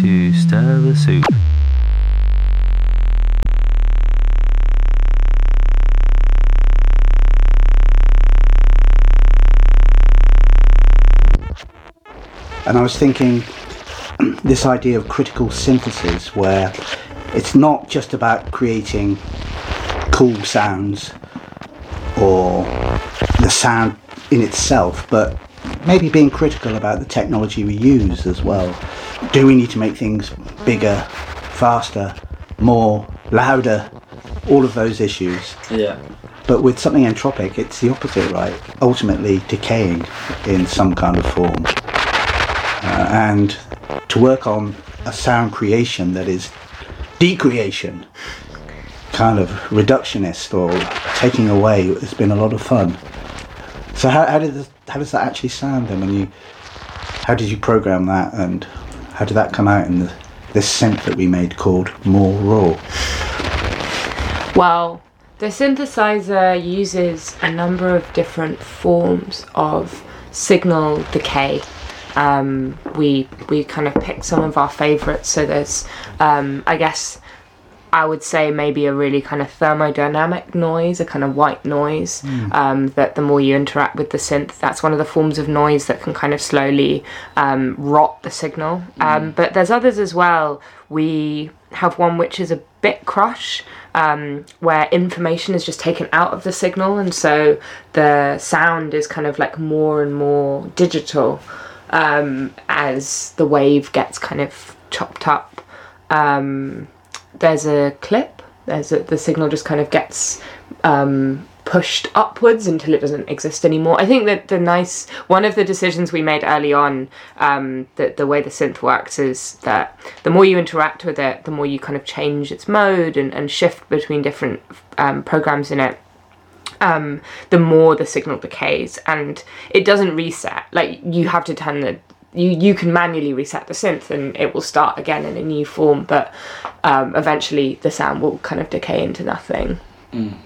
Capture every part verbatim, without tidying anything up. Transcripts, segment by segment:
to stir the soup. And I was thinking this idea of critical synthesis, where it's not just about creating cool sounds or the sound in itself, but maybe being critical about the technology we use as well. Do we need to make things bigger, faster, more, louder? All of those issues. Yeah. But with something entropic, it's the opposite, right? Ultimately decaying in some kind of form. Uh, and to work on a sound creation that is decreation, kind of reductionist or taking away, has been a lot of fun. So how, how did this, how does that actually sound then? When you, how did you program that, and how did that come out in the, this synth that we made called More Raw? Well, the synthesizer uses a number of different forms of signal decay. Um, we we kind of picked some of our favourites. So there's, um, I guess, I would say maybe a really kind of thermodynamic noise, a kind of white noise, mm. um, that the more you interact with the synth, that's one of the forms of noise that can kind of slowly um, rot the signal. Mm. Um, but there's others as well. We have one which is a bit crush, um, where information is just taken out of the signal, and so the sound is kind of like more and more digital. Um, as the wave gets kind of chopped up. Um, there's a clip, there's a, the signal just kind of gets um, pushed upwards until it doesn't exist anymore. I think that the nice, one of the decisions we made early on, um, that the way the synth works is that the more you interact with it, the more you kind of change its mode and, and shift between different um, programs in it. Um, the more the signal decays, and it doesn't reset. Like, you have to turn the you you can manually reset the synth and it will start again in a new form, but um, eventually the sound will kind of decay into nothing. Mm.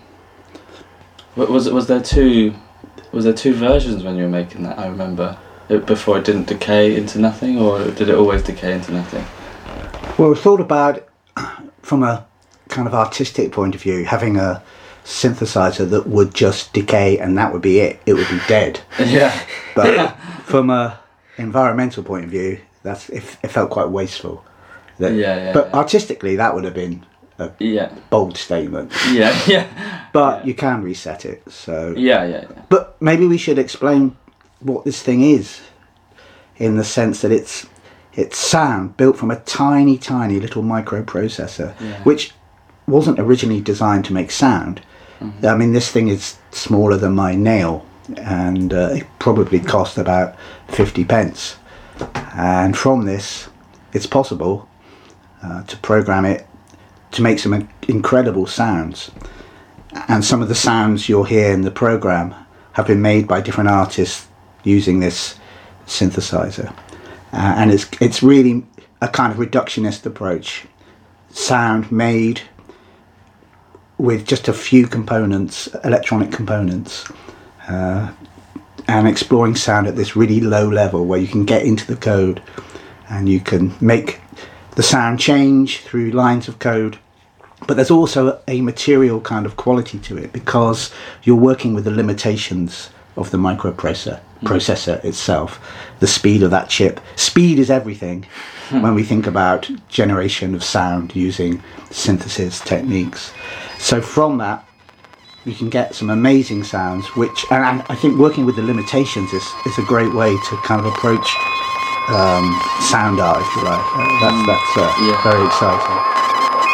Was was there two was there two versions when you were making that? I remember it, before it didn't decay into nothing, or did it always decay into nothing? Well, we thought about from a kind of artistic point of view, having a synthesizer that would just decay and that would be it. It would be dead. Yeah. But from a environmental point of view, that's it, it felt quite wasteful. That, yeah, yeah. But yeah. artistically, that would have been a yeah. bold statement. Yeah, yeah. But yeah. you can reset it. So. Yeah, yeah, yeah. But maybe we should explain what this thing is, in the sense that it's it's sound built from a tiny, tiny little microprocessor, yeah. which wasn't originally designed to make sound. Mm-hmm. I mean, this thing is smaller than my nail, and uh, it probably cost about fifty pence. And from this, it's possible uh, to program it to make some incredible sounds. And some of the sounds you'll hear in the program have been made by different artists using this synthesizer. Uh, and it's it's really a kind of reductionist approach. Sound made with just a few components, electronic components, uh, and exploring sound at this really low level where you can get into the code and you can make the sound change through lines of code. But there's also a material kind of quality to it, because you're working with the limitations of the microprocessor processor itself, the speed of that chip. Speed is everything when we think about generation of sound using synthesis techniques. So from that, you can get some amazing sounds, which, and I think working with the limitations is, is a great way to kind of approach um, sound art, if you like. Uh, that's that's uh, yeah. very exciting.